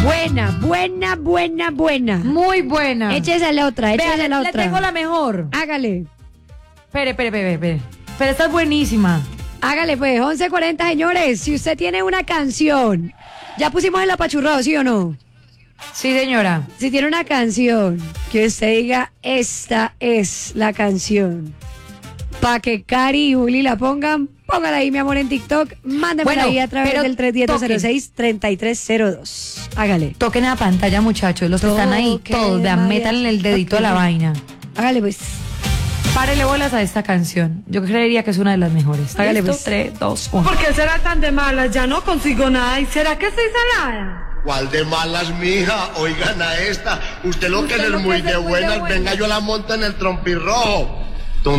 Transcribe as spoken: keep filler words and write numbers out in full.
Buena, buena, buena, buena. Muy buena. Échese la otra, échese Vea, la le otra. tengo la mejor. Hágale. Espere, espere, espere, espere. Pero esta es buenísima. Hágale pues, once cuarenta, señores. Si usted tiene una canción, ya pusimos el apachurrado, ¿sí o no? Sí, señora. Si tiene una canción que usted diga, esta es la canción, para que Cari y Juli la pongan, póngala ahí, mi amor, en TikTok. Mándemela Bueno, ahí a través pero del tres uno cero, toquen. cero seis, tres tres cero dos. Hágale. Toquen la pantalla, muchachos. Los que están ahí, Toquen, todos. Vean, María. métanle el dedito a la Toquen. vaina. Hágale pues. Párele bolas a esta canción. Yo creería que es una de las mejores. Hágale, ¿Listo? pues. tres, dos, uno. ¿Por qué será tan de malas? Ya no consigo nada. ¿Y será que estoy salada? ¿Cuál de malas, mija? Oigan a esta. Usted lo que Usted es lo muy que es de muy de buenas, buenas. venga, yo la monto en el trompirrojo.